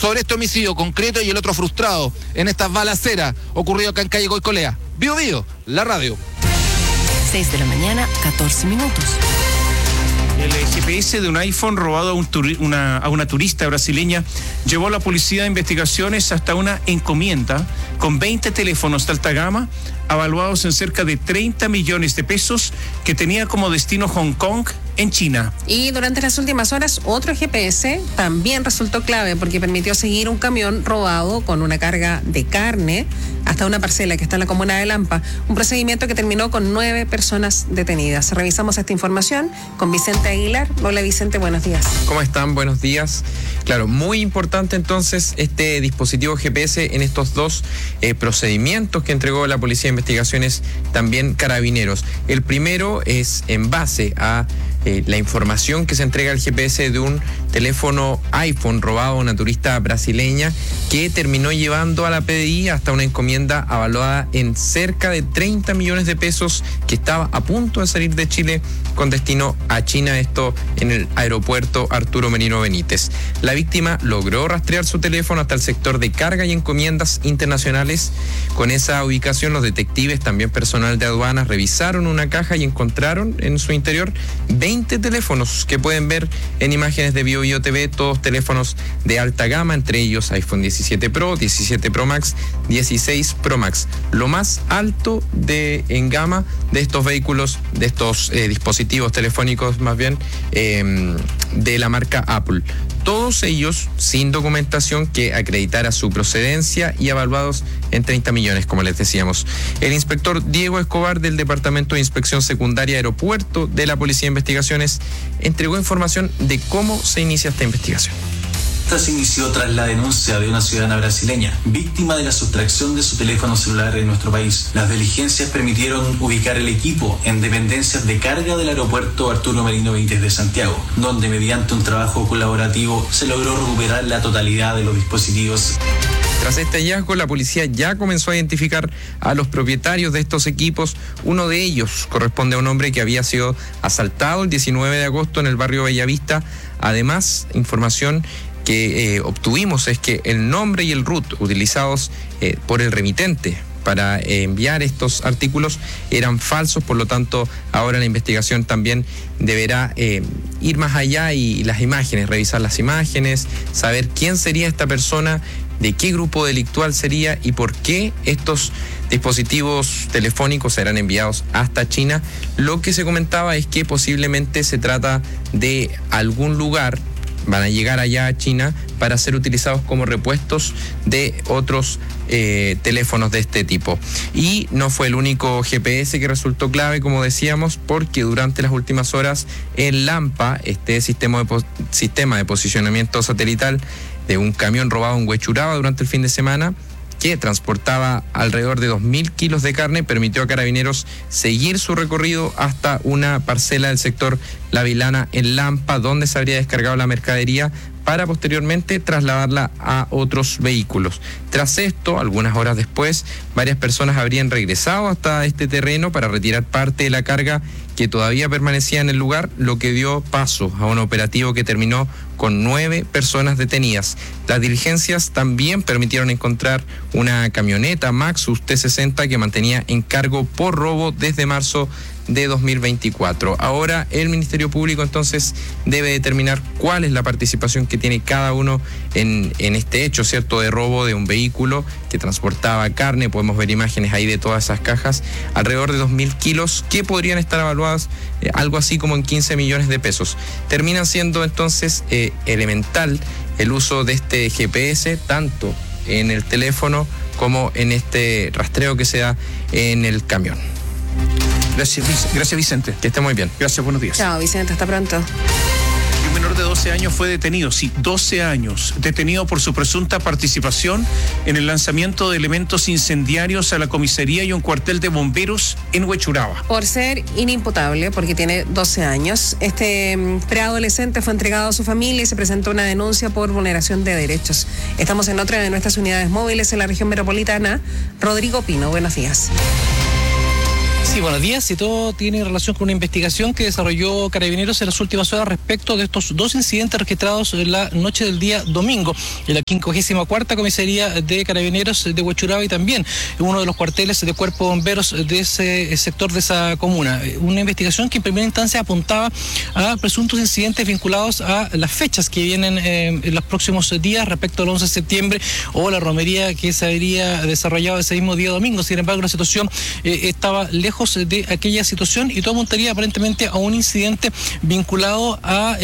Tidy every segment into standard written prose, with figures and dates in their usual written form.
sobre este homicidio concreto y el otro frustrado en esta balacera ocurrido acá en calle Goicolea. Bio Bio, la radio. 6 de la mañana, 14 minutos. El GPS de un iPhone robado a una turista brasileña llevó a la policía de investigaciones hasta una encomienda con 20 teléfonos de alta gama avaluados en cerca de 30 millones de pesos que tenía como destino Hong Kong en China. Y durante las últimas horas, otro GPS también resultó clave porque permitió seguir un camión robado con una carga de carne hasta una parcela que está en la comuna de Lampa. Un procedimiento que terminó con 9 personas detenidas. Revisamos esta información con Vicente Aguilar. Hola Vicente, buenos días. ¿Cómo están? Buenos días. Claro, muy importante entonces este dispositivo GPS en estos dos procedimientos que entregó la Policía de Investigaciones, también Carabineros. El primero es en base a la información que se entrega al GPS de un teléfono iPhone robado a una turista brasileña que terminó llevando a la PDI hasta una encomienda avaluada en cerca de 30 millones de pesos que estaba a punto de salir de Chile con destino a China, esto en el aeropuerto Arturo Merino Benítez. La víctima logró rastrear su teléfono hasta el sector de carga y encomiendas internacionales. Con esa ubicación, los detectives, también personal de aduanas, revisaron una caja y encontraron en su interior 20 teléfonos que pueden ver en imágenes de Bio Bio TV, todos teléfonos de alta gama, entre ellos iPhone 17 Pro, 17 Pro Max, 16 Pro Max. Lo más alto en gama de estos vehículos, de estos dispositivos telefónicos más bien, de la marca Apple. Todos ellos sin documentación que acreditara su procedencia y evaluados en 30 millones, como les decíamos. El inspector Diego Escobar del Departamento de Inspección Secundaria Aeropuerto de la Policía de Investigaciones entregó información de cómo se inicia esta investigación. Esta se inició tras la denuncia de una ciudadana brasileña, víctima de la sustracción de su teléfono celular en nuestro país. Las diligencias permitieron ubicar el equipo en dependencias de carga del aeropuerto Arturo Merino Benítez de Santiago, donde mediante un trabajo colaborativo se logró recuperar la totalidad de los dispositivos. Tras este hallazgo, la policía ya comenzó a identificar a los propietarios de estos equipos. Uno de ellos corresponde a un hombre que había sido asaltado el 19 de agosto en el barrio Bellavista. Además, información que obtuvimos es que el nombre y el RUT utilizados por el remitente para enviar estos artículos eran falsos, por lo tanto ahora la investigación también deberá ir más allá y las imágenes, revisar las imágenes, saber quién sería esta persona, de qué grupo delictual sería y por qué estos dispositivos telefónicos serán enviados hasta China. Lo que se comentaba es que posiblemente se trata de algún lugar, van a llegar allá a China para ser utilizados como repuestos de otros teléfonos de este tipo. Y no fue el único GPS que resultó clave, como decíamos, porque durante las últimas horas en Lampa, este sistema de posicionamiento satelital de un camión robado en Huechuraba durante el fin de semana, que transportaba alrededor de 2.000 kilos de carne, permitió a Carabineros seguir su recorrido hasta una parcela del sector La Vilana en Lampa, donde se habría descargado la mercadería para posteriormente trasladarla a otros vehículos. Tras esto, algunas horas después, varias personas habrían regresado hasta este terreno para retirar parte de la carga que todavía permanecía en el lugar, lo que dio paso a un operativo que terminó con 9 personas detenidas. Las diligencias también permitieron encontrar una camioneta Maxus T60 que mantenía en cargo por robo desde marzo de 2024. Ahora el Ministerio Público entonces debe determinar cuál es la participación que tiene cada uno en este hecho, ¿cierto?, de robo de un vehículo que transportaba carne. Podemos ver imágenes ahí de todas esas cajas, alrededor de 2.000 kilos que podrían estar evaluadas algo así como en 15 millones de pesos. Termina siendo entonces elemental el uso de este GPS, tanto en el teléfono como en este rastreo que se da en el camión. Gracias, Vicente. Que esté muy bien. Gracias, buenos días. Chao, Vicente, hasta pronto. Un menor de 12 años fue detenido, 12 años, detenido por su presunta participación en el lanzamiento de elementos incendiarios a la comisaría y un cuartel de bomberos en Huechuraba. Por ser inimputable, porque tiene 12 años, este preadolescente fue entregado a su familia y se presentó una denuncia por vulneración de derechos. Estamos en otra de nuestras unidades móviles en la región metropolitana. Rodrigo Pino, buenos días. Sí, buenos días. Y todo tiene relación con una investigación que desarrolló Carabineros en las últimas horas respecto de estos dos incidentes registrados en la noche del día domingo en la 54ª Comisaría de Carabineros de Huechuraba y también en uno de los cuarteles de Cuerpo de Bomberos de ese sector de esa comuna. Una investigación que en primera instancia apuntaba a presuntos incidentes vinculados a las fechas que vienen en los próximos días respecto al 11 de septiembre o la romería que se habría desarrollado ese mismo día domingo. Sin embargo, la situación estaba lejos de aquella situación y todo apuntaría aparentemente a un incidente vinculado a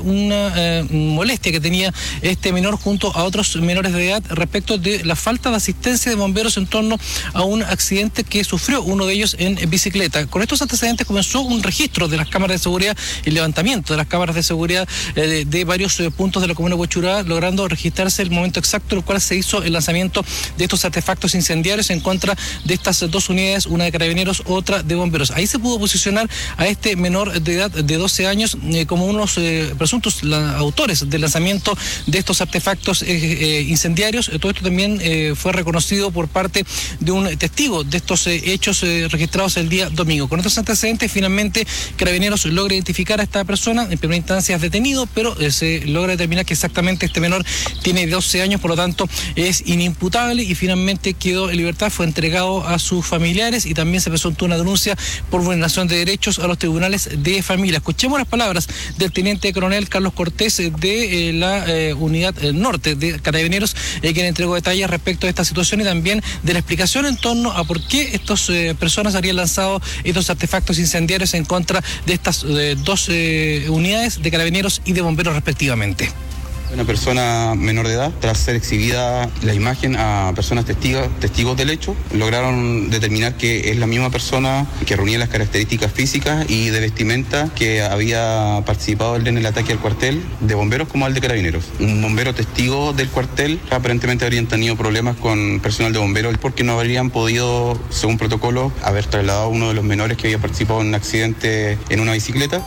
una molestia que tenía este menor junto a otros menores de edad respecto de la falta de asistencia de bomberos en torno a un accidente que sufrió uno de ellos en bicicleta. Con estos antecedentes comenzó un registro de las cámaras de seguridad y levantamiento de las cámaras de seguridad de varios puntos de la comuna de Huechuraba, logrando registrarse el momento exacto en el cual se hizo el lanzamiento de estos artefactos incendiarios en contra de estas dos unidades, una de Carabineros, otra de bomberos. Ahí se pudo posicionar a este menor de edad de 12 años como unos presuntos autores del lanzamiento de estos artefactos incendiarios. Todo esto también fue reconocido por parte de un testigo de estos hechos registrados el día domingo. Con estos antecedentes, finalmente Carabineros logra identificar a esta persona. En primera instancia es detenido, pero se logra determinar que exactamente este menor tiene 12 años, por lo tanto es inimputable y finalmente quedó en libertad, fue entregado a sus familiares y también se presentó una denuncia por vulneración de derechos a los tribunales de familia. Escuchemos las palabras del teniente coronel Carlos Cortés de la unidad norte de Carabineros, quien entregó detalles respecto a esta situación y también de la explicación en torno a por qué estas personas habrían lanzado estos artefactos incendiarios en contra de estas dos unidades de Carabineros y de bomberos respectivamente. Una persona menor de edad, tras ser exhibida la imagen a personas testigos del hecho, lograron determinar que es la misma persona que reunía las características físicas y de vestimenta que había participado en el ataque al cuartel de bomberos como al de Carabineros. Un bombero testigo del cuartel aparentemente habrían tenido problemas con personal de bomberos porque no habrían podido, según protocolo, haber trasladado a uno de los menores que había participado en un accidente en una bicicleta.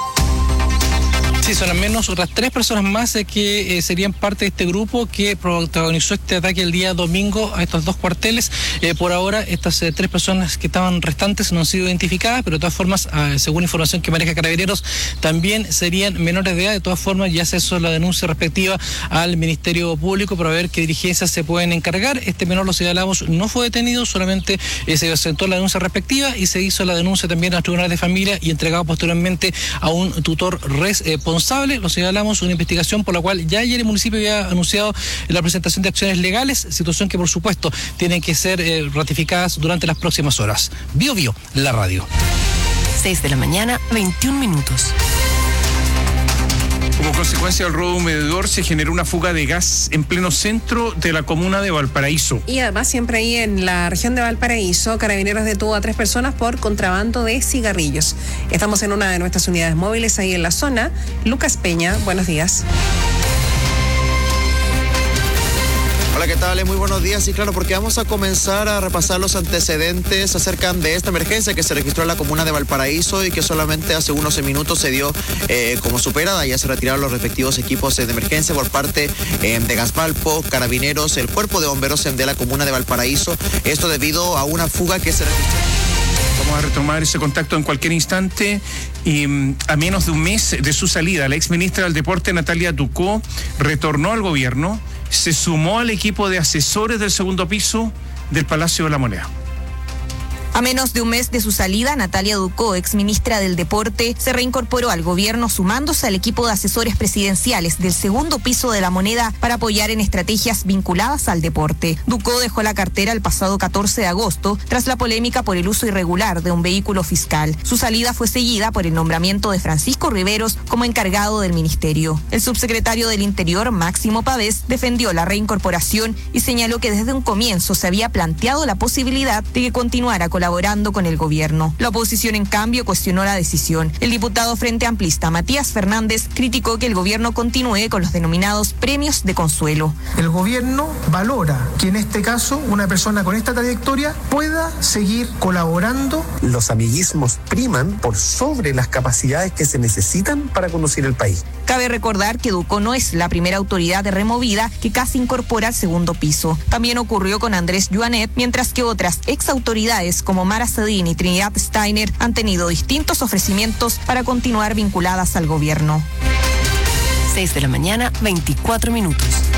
Sí, son al menos otras 3 personas más que serían parte de este grupo que protagonizó este ataque el día domingo a estos dos cuarteles. Por ahora, estas 3 personas que estaban restantes no han sido identificadas, pero de todas formas, según información que maneja Carabineros, también serían menores de edad. De todas formas, ya se hizo la denuncia respectiva al Ministerio Público para ver qué diligencias se pueden encargar. Este menor, lo señalamos, no fue detenido, solamente se presentó la denuncia respectiva y se hizo la denuncia también a los tribunales de familia y entregado posteriormente a un tutor responsable. Lo señalamos, una investigación por la cual ya ayer el municipio había anunciado la presentación de acciones legales, situación que por supuesto tienen que ser ratificadas durante las próximas horas. Bio, la radio. 6 de la mañana, 21 minutos. Como consecuencia del robo de un medidor se generó una fuga de gas en pleno centro de la comuna de Valparaíso. Y además siempre ahí en la región de Valparaíso, Carabineros detuvo a 3 personas por contrabando de cigarrillos. Estamos en una de nuestras unidades móviles ahí en la zona. Lucas Peña, buenos días. Hola, ¿qué tal? Muy buenos días. Y claro, porque vamos a comenzar a repasar los antecedentes acerca de esta emergencia que se registró en la comuna de Valparaíso y que solamente hace unos minutos se dio como superada. Ya se retiraron los respectivos equipos de emergencia por parte de Gasvalpo, Carabineros, el cuerpo de bomberos de la comuna de Valparaíso. Esto debido a una fuga que se registró. Vamos a retomar ese contacto en cualquier instante. Y a menos de un mes de su salida, la exministra del Deporte, Natalia Ducó, retornó al gobierno, se sumó al equipo de asesores del segundo piso del Palacio de la Moneda. A menos de un mes de su salida, Natalia Ducó, exministra del Deporte, se reincorporó al gobierno sumándose al equipo de asesores presidenciales del segundo piso de la Moneda para apoyar en estrategias vinculadas al deporte. Ducó dejó la cartera el pasado 14 de agosto tras la polémica por el uso irregular de un vehículo fiscal. Su salida fue seguida por el nombramiento de Francisco Riveros como encargado del ministerio. El subsecretario del Interior, Máximo Pavés, defendió la reincorporación y señaló que desde un comienzo se había planteado la posibilidad de que continuara colaborando con el gobierno. La oposición, en cambio, cuestionó la decisión. El diputado Frente Amplista, Matías Fernández, criticó que el gobierno continúe con los denominados premios de consuelo. El gobierno valora que en este caso una persona con esta trayectoria pueda seguir colaborando. Los amiguismos priman por sobre las capacidades que se necesitan para conducir el país. Cabe recordar que Ducó no es la primera autoridad removida que casi incorpora al segundo piso. También ocurrió con Andrés Yuanet, mientras que otras exautoridades como como Mara Sedin y Trinidad Steiner han tenido distintos ofrecimientos para continuar vinculadas al gobierno. 6 de la mañana, 24 minutos.